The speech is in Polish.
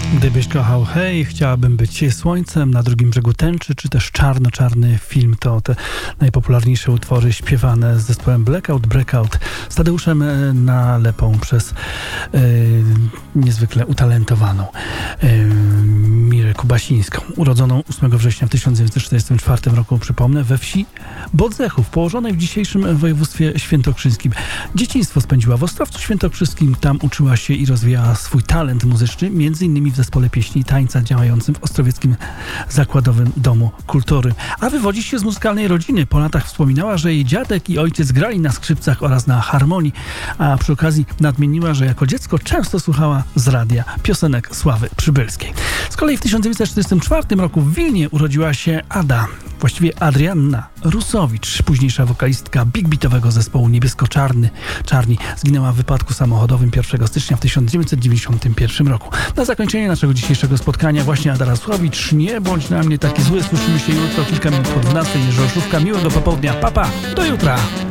Gdybyś kochał, hej, chciałabym być słońcem na drugim brzegu tęczy, czy też czarno-czarny film, to te najpopularniejsze utwory śpiewane z zespołem Blackout, Breakout, z Tadeuszem Nalepą przez niezwykle utalentowaną Mirę Kubasińską, urodzoną 8 września w 1944 roku, przypomnę, we wsi Bodzechów, położonej w dzisiejszym województwie świętokrzyskim. Dzieciństwo spędziła w Ostrowcu Świętokrzyskim, tam uczyła się i rozwijała swój talent muzyczny, między innymi w zespole pieśni i tańca działającym w Ostrowieckim Zakładowym Domu Kultury. A wywodzi się z muzykalnej rodziny. Po latach wspominała, że jej dziadek i ojciec grali na skrzypcach oraz na harmonii, a przy okazji nadmieniła, że jako dziecko często słuchała z radia piosenek Sławy Przybylskiej. Z kolei w 1944 roku w Wilnie urodziła się Ada, właściwie Adrianna Rusowicz, późniejsza wokalistka big beatowego zespołu Niebiesko-Czarni. Zginęła w wypadku samochodowym 1 stycznia w 1991 roku. Na zakończenie naszego dzisiejszego spotkania właśnie Ada Rusowicz. Nie bądź na mnie taki zły. Słyszymy się jutro, kilka minut po 12. Jerzy Olszówka. Miłego popołudnia. Pa, pa. Do jutra.